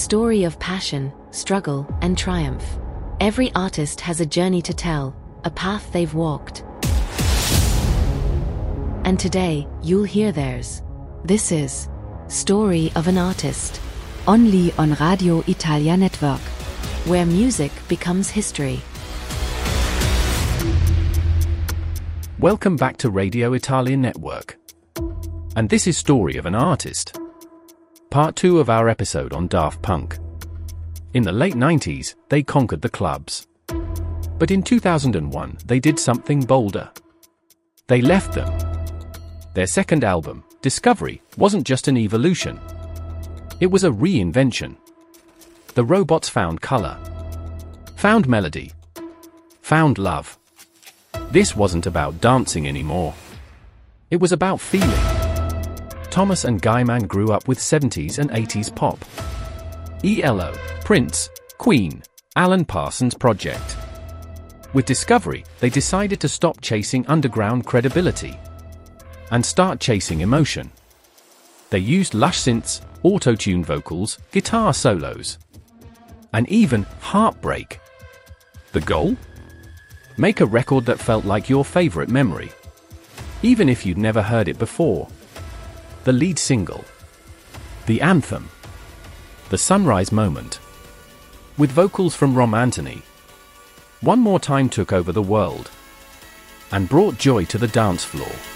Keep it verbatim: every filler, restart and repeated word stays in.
story of passion, struggle, and triumph. Every artist has a journey to tell, a path they've walked. And today, you'll hear theirs. This is Story of an Artist. Only on Radio Italia Network, where music becomes history. Welcome back to Radio Italia Network. And this is Story of an Artist, part two of our episode on Daft Punk. In the late nineties, they conquered the clubs. But in two thousand one, they did something bolder. They left them. Their second album, Discovery, wasn't just an evolution. It was a reinvention. The robots found color, found melody, found love. This wasn't about dancing anymore. It was about feeling. Thomas and Guyman grew up with seventies and eighties pop. E L O, Prince, Queen, Alan Parsons Project. With Discovery, they decided to stop chasing underground credibility and start chasing emotion. They used lush synths, auto-tune vocals, guitar solos, and even heartbreak. The goal? Make a record that felt like your favorite memory, even if you'd never heard it before. The lead single, the anthem, The Sunrise Moment, with vocals from Rom Anthony, One More Time took over the world and brought joy to the dance floor.